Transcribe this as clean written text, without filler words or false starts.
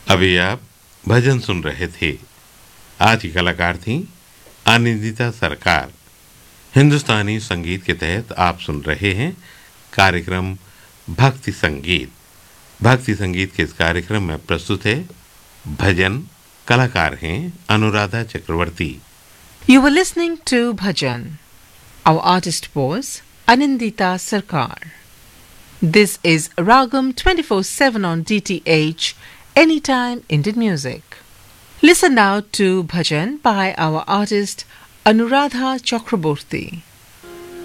अभी आप भजन सुन रहे थे। आज की कलाकार थी आनंदिता सरकार। हिंदुस्तानी संगीत के तहत आप सुन रहे हैं कार्यक्रम भक्ति संगीत। भक्ति संगीत के इस कार्यक्रम में प्रस्तुत है भजन। कलाकार हैं अनुराधा चक्रवर्ती। You were listening to Bhajan. Our artist was Anindita Sarkar. This is Ragam 24/7 on DTH, Anytime Indian Music. Listen now to Bhajan by our artist Anuradha Chakraborty.